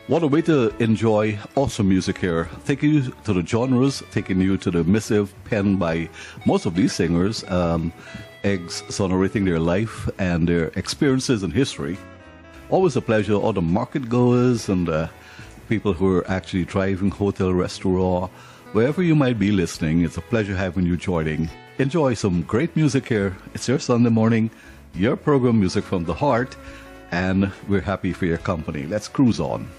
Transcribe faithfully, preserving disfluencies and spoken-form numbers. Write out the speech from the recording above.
What a way to enjoy awesome music here. Taking you to the genres, taking you to the missive penned by most of these singers, um, exonerating their life and their experiences and history. Always a pleasure. All the market goers and uh, people who are actually driving hotel, restaurant, wherever you might be listening, it's a pleasure having you joining. Enjoy some great music here. It's your Sunday morning, your program Music from the Heart, and we're happy for your company. Let's cruise on.